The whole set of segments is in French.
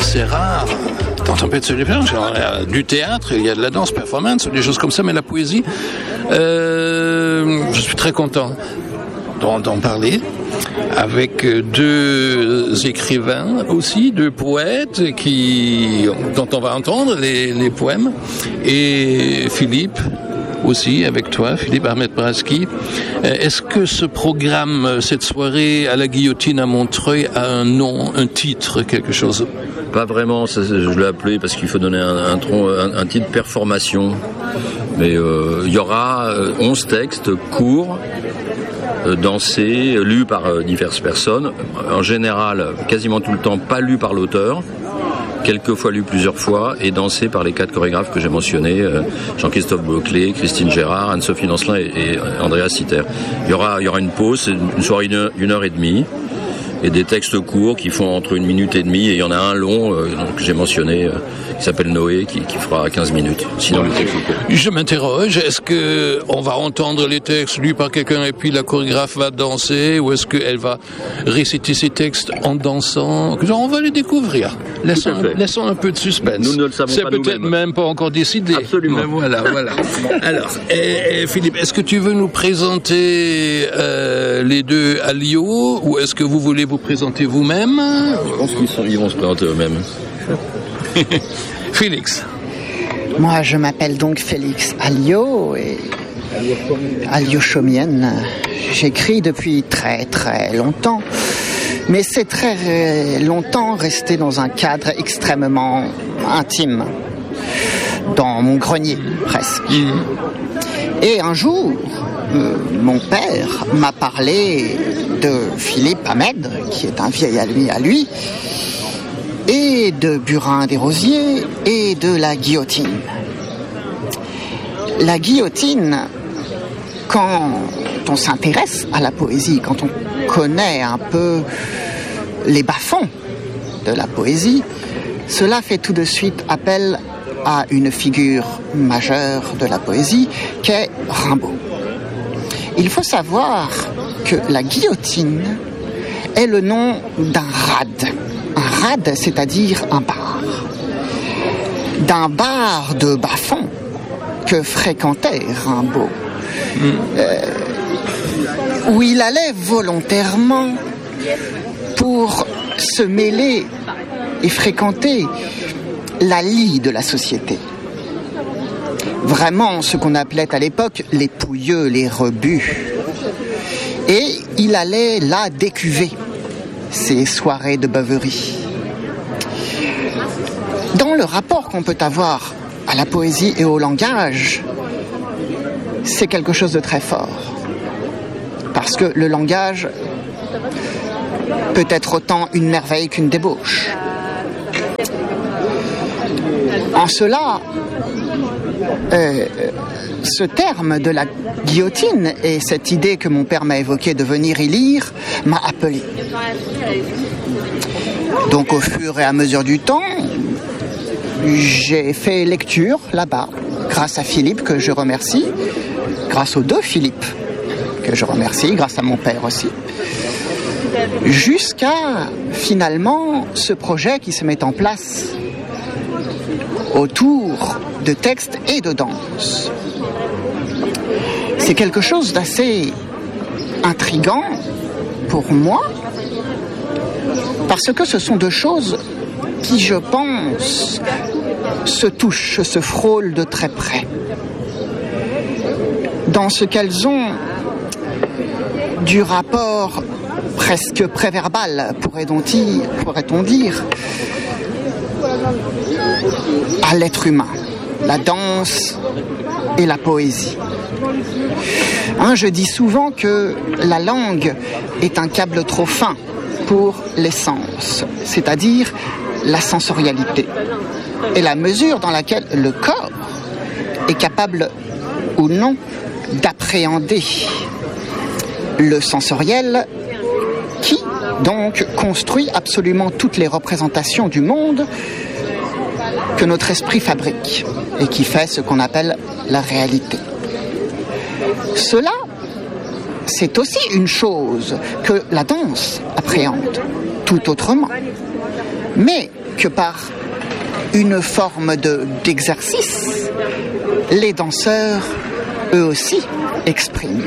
c'est rare dans Tempête sur les plages. Il y a du théâtre, il y a de la danse, performance, des choses comme ça, mais la poésie, je suis très content d'en parler avec deux écrivains aussi, deux poètes dont on va entendre les poèmes, et Philippe aussi avec toi, Philippe Ahmed Braski. Est-ce que ce programme, cette soirée à la guillotine à Montreuil, a un nom, un titre, quelque chose? Pas vraiment, je l'ai appelé parce qu'il faut donner un titre performation. Mais il y aura 11 textes courts, dansés, lus par diverses personnes. En général, quasiment tout le temps, pas lus par l'auteur. Quelquefois lu plusieurs fois et dansé par les 4 chorégraphes que j'ai mentionnés, Jean-Christophe Boclet, Christine Gérard, Anne-Sophie Lancelin et Andrea Sitter. Il y aura une pause, une soirée d'une heure et demie, et des textes courts qui font entre 1 minute et demie, et il y en a un long que j'ai mentionné qui s'appelle Noé, qui fera 15 minutes. Sinon le texte est court. Je m'interroge, est-ce que on va entendre les textes lus par quelqu'un et puis la chorégraphe va danser, ou est-ce qu'elle va réciter ses textes en dansant? On va les découvrir. Laissons un peu de suspense. Nous ne le savons C'est pas peut-être nous-mêmes. même pas encore décidé. Absolument. Mais voilà. Alors, Philippe, est-ce que tu veux nous présenter les deux à Lyon, ou est-ce que vous voulez vous présenter vous-même? Je pense qu'ils vont se présenter eux-mêmes. Félix. Moi, je m'appelle donc Félix Alliot et Alliot Chaumienne. J'écris depuis très très longtemps, mais c'est très longtemps resté dans un cadre extrêmement intime, dans mon grenier presque. Et un jour, mon père m'a parlé de Philippe Ahmed, qui est un vieil ami à lui, et de Burin des Rosiers et de la guillotine. La guillotine, quand on s'intéresse à la poésie, quand on connaît un peu les bas-fonds de la poésie, cela fait tout de suite appel à une figure majeure de la poésie qu'est Rimbaud. Il faut savoir que la guillotine est le nom d'un rade. Un rade, c'est-à-dire un bar. D'un bar de bas-fond que fréquentait Rimbaud. Où il allait volontairement pour se mêler et fréquenter la lie de la société. Vraiment ce qu'on appelait à l'époque les pouilleux, les rebus. Et il allait là décuver ces soirées de beuverie. Dans le rapport qu'on peut avoir à la poésie et au langage, c'est quelque chose de très fort. Parce que le langage peut être autant une merveille qu'une débauche. En cela, ce terme de la guillotine et cette idée que mon père m'a évoquée de venir y lire m'a appelé. Donc au fur et à mesure du temps, j'ai fait lecture là-bas, grâce à Philippe que je remercie, grâce aux deux Philippe que je remercie, grâce à mon père aussi, jusqu'à finalement ce projet qui se met en place autour de textes et de danse. C'est quelque chose d'assez intriguant pour moi, parce que ce sont deux choses qui, je pense, se touchent, se frôlent de très près. Dans ce qu'elles ont du rapport presque préverbal, pourrait-on dire, à l'être humain, la danse et la poésie. Je dis souvent que la langue est un câble trop fin pour les sens, c'est-à-dire la sensorialité, et la mesure dans laquelle le corps est capable ou non d'appréhender le sensoriel qui, donc, construit absolument toutes les représentations du monde que notre esprit fabrique et qui fait ce qu'on appelle la réalité. Cela, c'est aussi une chose que la danse appréhende tout autrement, mais que par une forme d'exercice, les danseurs, eux aussi, expriment.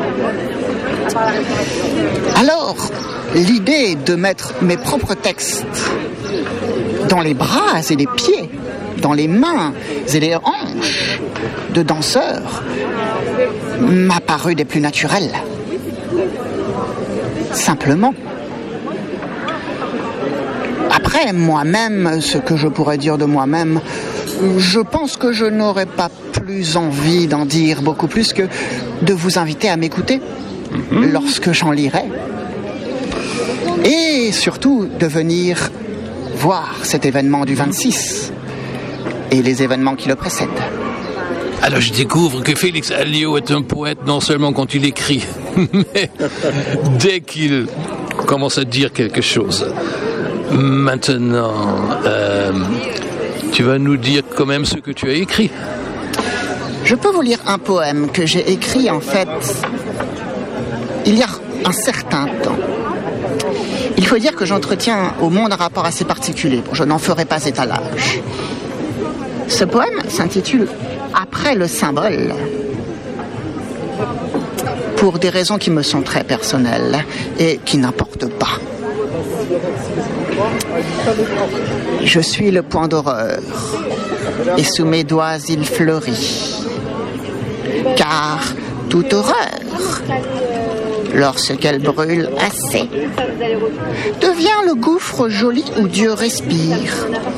Alors, l'idée de mettre mes propres textes dans les bras et les pieds, dans les mains et les hanches de danseurs m'a paru des plus naturelles. Simplement. Après, moi-même, ce que je pourrais dire de moi-même, je pense que je n'aurais pas plus envie d'en dire beaucoup plus que de vous inviter à m'écouter lorsque j'en lirai. Et surtout de venir voir cet événement du 26 et les événements qui le précèdent. Alors je découvre que Félix Alliot est un poète non seulement quand il écrit, mais dès qu'il commence à dire quelque chose. Maintenant, tu vas nous dire quand même ce que tu as écrit. Je peux vous lire un poème que j'ai écrit en fait il y a un certain temps. Il faut dire que j'entretiens au monde un rapport assez particulier. Je n'en ferai pas étalage. Ce poème s'intitule « Après le symbole » pour des raisons qui me sont très personnelles et qui n'importent pas. Je suis le point d'horreur et sous mes doigts il fleurit. Car toute horreur, lorsqu'elle brûle assez, devient le gouffre joli où Dieu respire.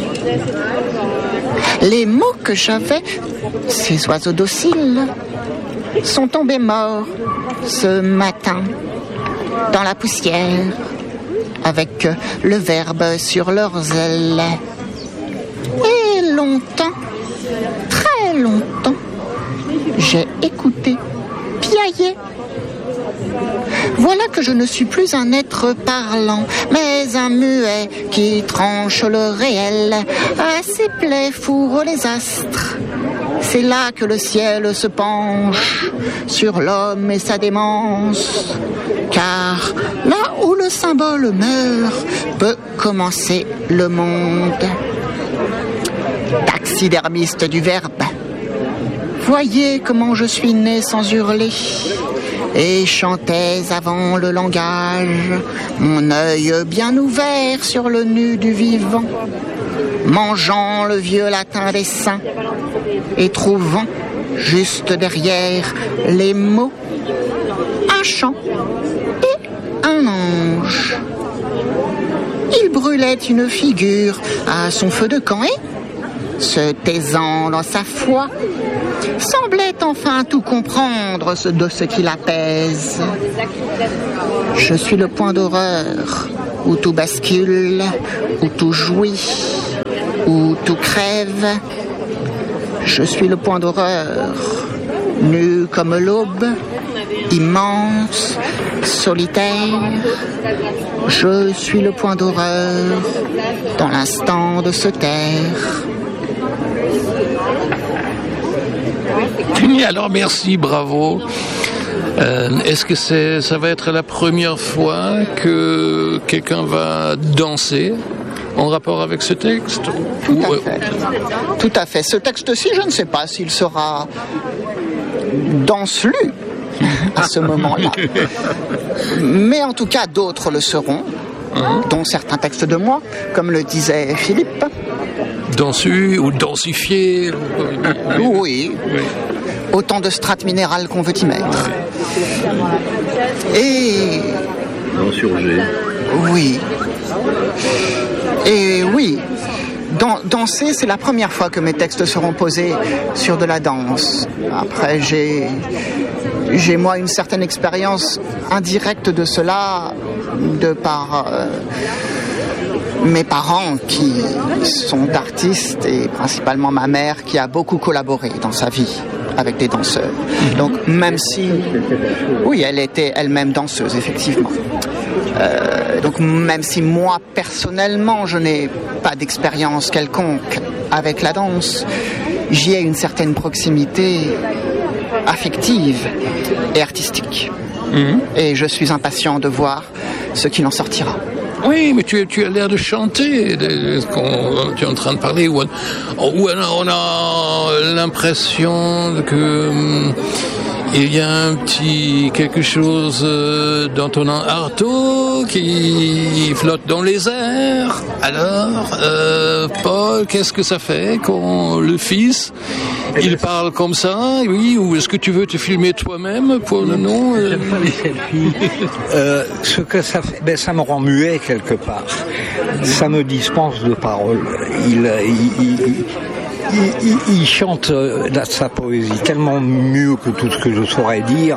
Les mots que j'avais, ces oiseaux dociles, sont tombés morts ce matin dans la poussière avec le verbe sur leurs ailes. Et longtemps, très longtemps, j'ai écouté piailler. Voilà que je ne suis plus un être parlant, mais un muet qui tranche le réel. À ses plaies fourre les astres. C'est là que le ciel se penche sur l'homme et sa démence. Car là où le symbole meurt, peut commencer le monde. Taxidermiste du verbe, voyez comment je suis né sans hurler. Et chantais avant le langage, mon œil bien ouvert sur le nu du vivant, mangeant le vieux latin des saints et trouvant juste derrière les mots un chant et un ange. Il brûlait une figure à son feu de camp et, se taisant dans sa foi, semblait enfin tout comprendre de ce qui l'apaise. Je suis le point d'horreur, où tout bascule, où tout jouit, où tout crève. Je suis le point d'horreur, nu comme l'aube, immense, solitaire. Je suis le point d'horreur, dans l'instant de se taire. Alors merci, bravo. Est-ce que ça va être la première fois que quelqu'un va danser en rapport avec ce texte? Tout à fait. Ce texte-ci, je ne sais pas s'il sera danse-lu à ce moment-là. Mais en tout cas, d'autres le seront, dont certains textes de moi, comme le disait Philippe. Dansu ou densifié. Oui. Autant de strates minérales qu'on veut y mettre. Et... Insurgé. Oui. Et oui, danser, c'est la première fois que mes textes seront posés sur de la danse. Après, j'ai moi une certaine expérience indirecte de cela, de par mes parents qui sont artistes et principalement ma mère qui a beaucoup collaboré dans sa vie avec des danseurs. Donc même si, oui, elle était elle-même danseuse, effectivement. Donc même si moi, personnellement, je n'ai pas d'expérience quelconque avec la danse, j'y ai une certaine proximité affective et artistique. Et je suis impatient de voir ce qu'il en sortira. Oui, mais tu as l'air de chanter quand tu es en train de parler. Ou on a l'impression que il y a un petit quelque chose dans ton arto qui flotte dans les airs. Alors, Paul, qu'est-ce que ça fait quand le fils il parle comme ça, oui, ou est-ce que tu veux te filmer toi-même pour le nom J'aime pas les selfies. Ce que ça fait, ça me rend muet quelque part. Ça me dispense de paroles. Il chante sa poésie tellement mieux que tout ce que je saurais dire.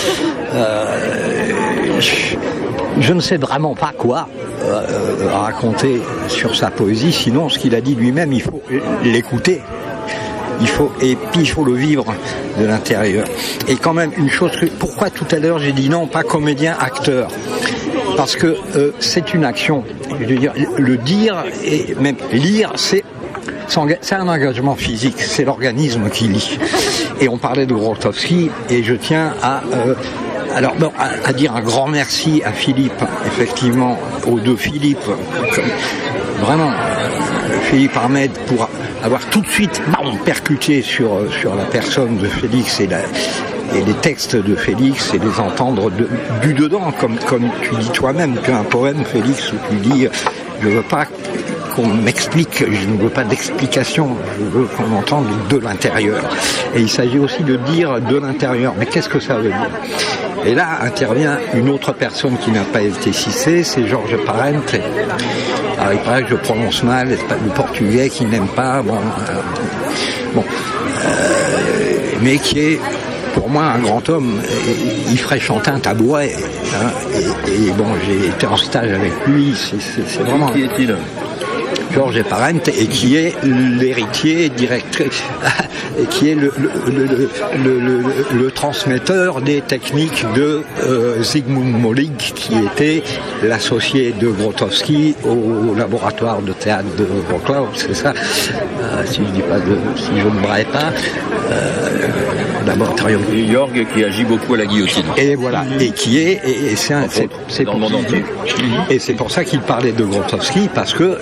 Je ne sais vraiment pas quoi raconter sur sa poésie, sinon ce qu'il a dit lui-même, il faut l'écouter. Et puis il faut le vivre de l'intérieur. Et quand même une chose pourquoi tout à l'heure j'ai dit non, pas comédien, acteur. Parce que c'est une action. Je veux dire, le dire et même lire, c'est un engagement physique, c'est l'organisme qui lit. Et on parlait de Grotowski, et je tiens à dire un grand merci à Philippe, effectivement, aux deux Philippe, vraiment, Philippe Armed, pour avoir tout de suite percuté sur la personne de Félix et les textes de Félix et les entendre du dedans, comme tu dis toi-même, tu as un poème, Félix, où tu dis je veux pas qu'on m'explique, je ne veux pas d'explication, je veux qu'on m'entende de l'intérieur. Et il s'agit aussi de dire de l'intérieur. Mais qu'est-ce que ça veut dire ? Et là intervient une autre personne qui n'a pas été citée, c'est Jorge Parente. Alors il paraît que je prononce mal le portugais, qu'il n'aime pas, mais qui est pour moi un grand homme. Il ferait chanter un tabouret. Et bon, j'ai été en stage avec lui. C'est vraiment. Qui est-il ? Jorge Parente, et qui est l'héritier directrice, et qui est le transmetteur des techniques de Zygmunt Molig, qui était l'associé de Grotowski au laboratoire de théâtre de Wrocław, c'est ça, si je ne braille pas, laboratoire. Jorg qui agit beaucoup à la guillotine. Et voilà, et qui est, c'est dans le monde entier. Et c'est pour ça qu'il parlait de Grotowski, parce que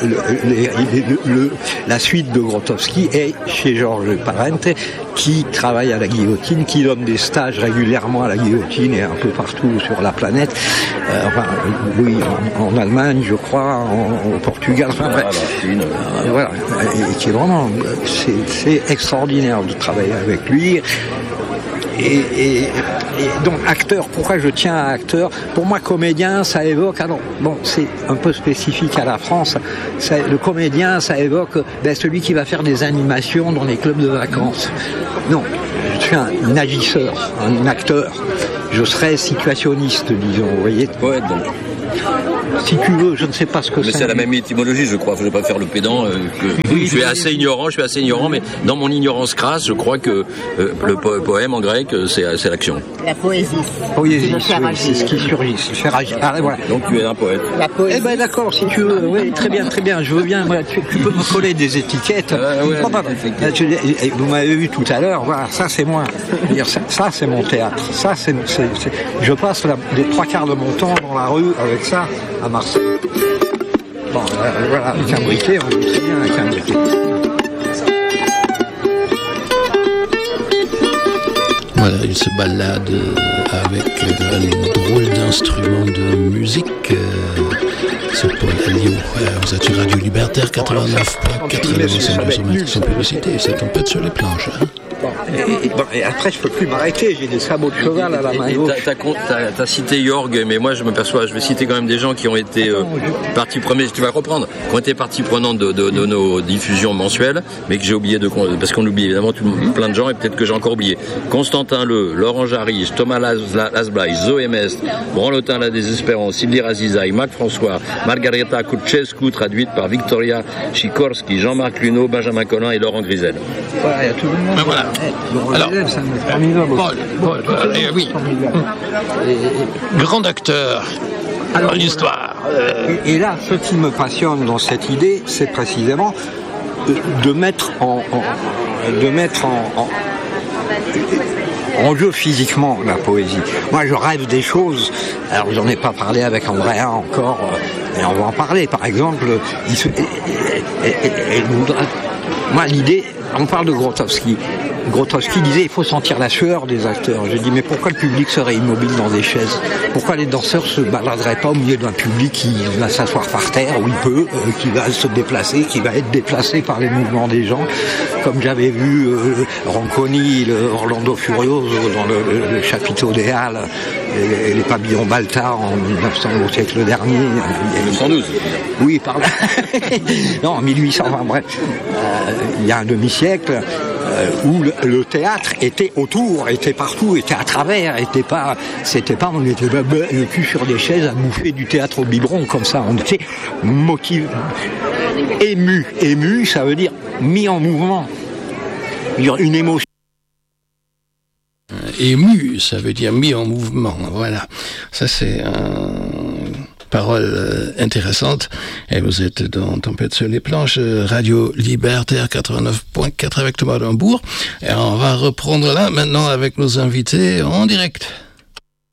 la suite de Grotowski est chez Jorge Parente, qui travaille à la guillotine, qui donne des stages régulièrement à la guillotine et un peu partout sur la planète. En Allemagne, je crois, au Portugal, voilà. Et qui est vraiment, c'est extraordinaire de travailler avec lui. Et donc acteur, pourquoi je tiens à acteur ? Pour moi, comédien, ça évoque, alors bon, c'est un peu spécifique à la France, le comédien, ça évoque celui qui va faire des animations dans les clubs de vacances. Non, je suis un agisseur, un acteur. Je serais situationniste, disons, vous voyez. Poète, donc. Si tu veux, je ne sais pas ce que c'est. Mais c'est la même étymologie, je crois. Je ne vais pas faire le pédant. Je suis assez ignorant, mais dans mon ignorance crasse, je crois que le poème en grec, c'est l'action. La poésie. Poésie, c'est ce qui surgit. Faire agir. Voilà. Donc tu es un poète. La poésie. Eh ben d'accord, si tu veux. Oui, très bien. Je veux bien. Voilà, tu peux me coller des étiquettes. Vous m'avez vu tout à l'heure. Voilà, ça c'est moi. Ça c'est mon théâtre. Ça c'est. Je passe les 3/4 de mon temps dans la rue avec ça à Marseille. Bon, voilà, avec un briquet, on dit très bien avec un briquet. Voilà, il se balade avec un drôle d'instrument de musique. C'est Paul Alliot. Vous êtes sur Radio Libertaire 89.4 sans publicité. Ça tempête sur les planches. Hein. Et après, je peux plus m'arrêter. J'ai des sabots de cheval à la main gauche. T'as cité Jorg, mais moi je vais citer quand même des gens qui ont été partie prenante. Tu vas reprendre, qui ont été partie prenante de nos diffusions mensuelles, mais que j'ai oublié parce qu'on oublie évidemment plein de gens et peut-être que j'ai encore oublié. Constantin Le, Laurent Jarry, Thomas Lasblaï, Zoé Mest, Branlotin La Désespérance, Sylvie Razizaï, Marc François, Margareta Kuczescu, traduite par Victoria Sikorski, Jean-Marc Luneau, Benjamin Collin et Laurent Grisel. Voilà, il y a tout le monde. Ben voilà. Alors, Paul, oui. Grand acteur dans l'histoire. Et là, ce qui me passionne dans cette idée, c'est précisément de mettre en jeu physiquement la poésie. Moi, je rêve des choses. Alors, j'en ai pas parlé avec Andrea encore. Et on va en parler, par exemple, moi l'idée, on parle de Grotowski. Grotowski disait il faut sentir la sueur des acteurs. J'ai dit mais pourquoi le public serait immobile dans des chaises? Pourquoi les danseurs se baladeraient pas au milieu d'un public qui va s'asseoir par terre où il peut, qui va se déplacer, qui va être déplacé par les mouvements des gens, comme j'avais vu Ronconi, Orlando Furioso dans le chapiteau des Halles et les pavillons Baltard en 1900 au siècle dernier. 1912. Oui, par là. Non, en 1820, bref. Il y a un demi-siècle où le théâtre était autour, était partout, était à travers, c'était pas on était le cul sur des chaises à bouffer du théâtre au biberon comme ça, on était motivé, ému, ça veut dire mis en mouvement, une émotion. Ému, ça veut dire mis en mouvement, voilà. Ça c'est parole intéressante. Et vous êtes dans Tempête sur les planches, Radio Libertaire 89.4 avec Thomas Dambourg. Et on va reprendre là maintenant avec nos invités en direct.